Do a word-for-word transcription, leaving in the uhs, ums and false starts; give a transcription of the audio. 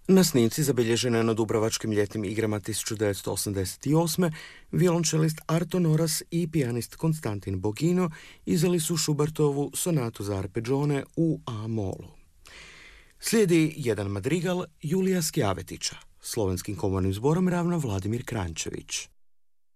Na snimci zabilježena na Dubrovačkim ljetnim igrama tisuću devetsto osamdeset osme. violončelist Arto Noras i pijanist Konstantin Bogino izdali su Schubertovu sonatu za arpeggione u A-molu. Slijedi jedan madrigal Julija Skjavetića. Slovenskim komornim zborom ravna Vladimir Kranjčević.